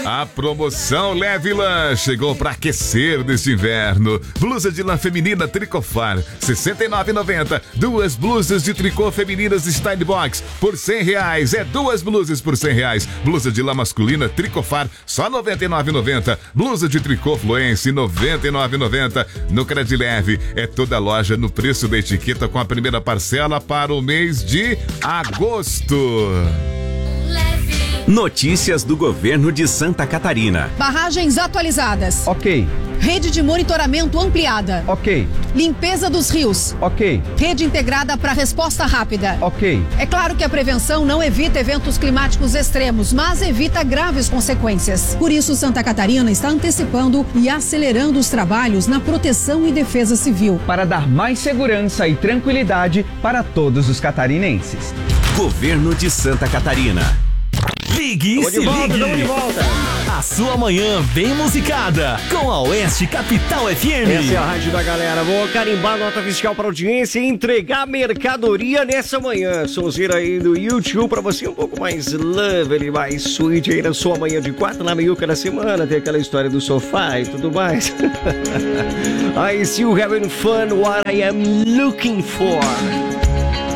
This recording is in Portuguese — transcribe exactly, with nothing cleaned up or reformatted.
A promoção Leve Lã chegou para aquecer neste inverno. Blusa de lã feminina Tricofar, sessenta e nove reais e noventa centavos. Duas blusas de tricô femininas Style Box por cem reais. É duas blusas por cem reais. Blusa de lã masculina Tricofar, só noventa e nove reais e noventa centavos. Blusa de tricô Fluence, noventa e nove reais e noventa centavos. No Credileve, é toda loja no preço da etiqueta com a primeira parcela para o mês de agosto. Notícias do governo de Santa Catarina. Barragens atualizadas. Ok. Rede de monitoramento ampliada. Ok. Limpeza dos rios. Ok. Rede integrada para resposta rápida. Ok. É claro que a prevenção não evita eventos climáticos extremos, mas evita graves consequências. Por isso, Santa Catarina está antecipando e acelerando os trabalhos na proteção e defesa civil. Para dar mais segurança e tranquilidade para todos os catarinenses. Governo de Santa Catarina. Ligue e se volta, ligue. de volta. A sua manhã bem musicada com a Oeste Capital F M. Essa é a rádio da galera. Vou carimbar nota fiscal para audiência e entregar mercadoria nessa manhã. Sonzeira aí do YouTube para você um pouco mais lovely, mais sweet aí na sua manhã de quarta, na meiuca da semana. Tem aquela história do sofá e tudo mais. I see you having fun, what I am looking for.